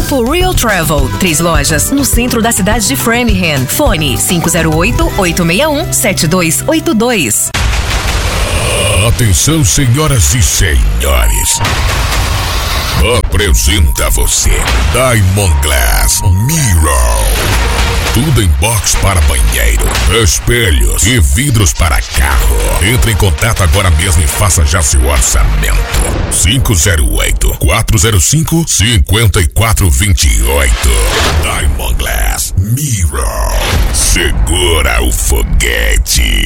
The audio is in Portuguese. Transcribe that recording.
Grupo Real Travel. 3 lojas no centro da cidade de Framingham. Fone 508-861-7282. Atenção, senhoras e senhores. Apresenta a você Diamond Glass Mirror. Tudo em box para banheiro, espelhos e vidros para carro. Entre em contato agora mesmo e faça já seu orçamento. 508-405-5428. Diamond Glass Mirror. Segura o foguete.